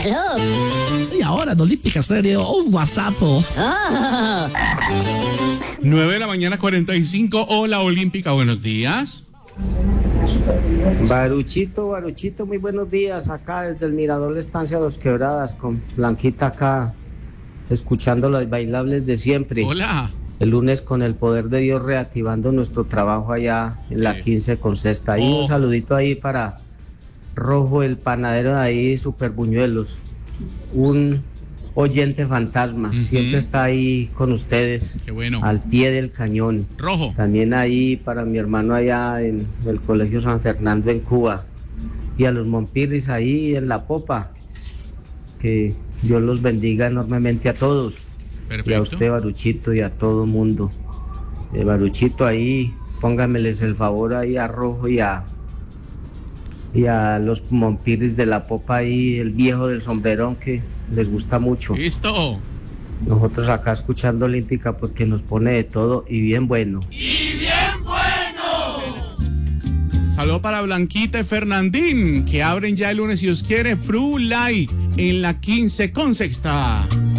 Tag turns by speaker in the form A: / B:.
A: Aló.
B: Y ahora en Olímpica Estéreo, un WhatsApp.
C: 9 de la mañana, 45. Hola, Olímpica, buenos días.
D: Baruchito, muy buenos días. Acá desde el Mirador de Estancia Dos Quebradas, con Blanquita acá, escuchando los bailables de siempre.
C: Hola.
D: El lunes, con el poder de Dios, reactivando nuestro trabajo allá en la 15 con Cesta. Ahí un saludito ahí para Rojo, el panadero de ahí, Super Buñuelos. Un oyente fantasma, siempre está ahí con ustedes.
C: Qué bueno.
D: Al pie del cañón.
C: Rojo.
D: También ahí para mi hermano allá en el Colegio San Fernando en Cuba. Y a los Monpirris ahí en la popa. Que Dios los bendiga enormemente a todos.
C: Perfecto.
D: Y a usted, Baruchito, y a todo mundo. Baruchito, ahí, póngameles el favor ahí a Rojo y a los Monpirris de la popa ahí, el viejo del sombrerón, que les gusta mucho.
C: Listo.
D: Nosotros acá escuchando Olímpica porque nos pone de todo y bien bueno.
C: Saludo para Blanquita y Fernandín, que abren ya el lunes, si Dios quiere, Fru Light en la 15 con Sexta.